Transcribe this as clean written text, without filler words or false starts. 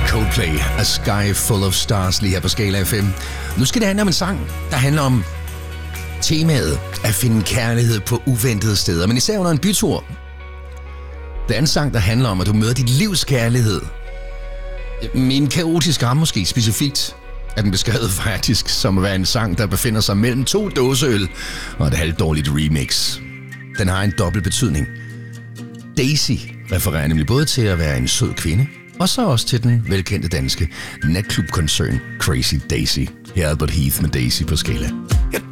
Coldplay, A Sky Full of Stars, lige her på Skala FM. Nu skal det handle om en sang, der handler om temaet at finde kærlighed på uventede steder, men især under en bytur. Det er en sang, der handler om, at du møder dit livs kærlighed. Med en kaotisk ramme måske specifikt, er den beskrevet faktisk som at være en sang, der befinder sig mellem 2 dåseøl og et halvdårligt remix. Den har en dobbelt betydning. Daisy refererer nemlig både til at være en sød kvinde, og så også til den velkendte danske natklubkoncern Crazy Daisy. Her er Albert Heath med Daisy på Skala.